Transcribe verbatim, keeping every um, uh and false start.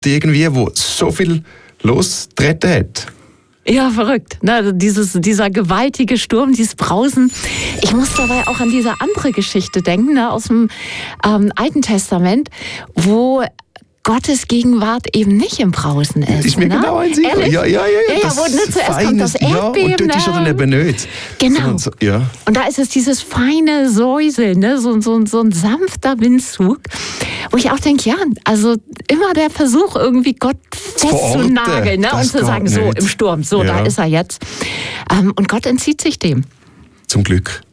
irgendwie, wo so viel losgetreten hat. Ja, verrückt. Na, dieses, dieser gewaltige Sturm, dieses Brausen. Ich muss dabei auch an diese andere Geschichte denken, ne, aus dem ähm, Alten Testament, wo Gottes Gegenwart eben nicht im Brausen ist. Ist mir ne? genau ein Sinn. Ja, ja, ja. ja, ja wo nicht zuerst kommt das Erdbeben. Ja, und dort ist er dann eben nicht. Genau. So, ja. Und da ist es dieses feine Säuseln, ne? so, so, so ein sanfter Windzug, wo ich auch denke, ja, also immer der Versuch, irgendwie Gott festzunageln, ne? und zu sagen, so im Sturm, so, ja. da ist er jetzt. Ähm, und Gott entzieht sich dem. Zum Glück.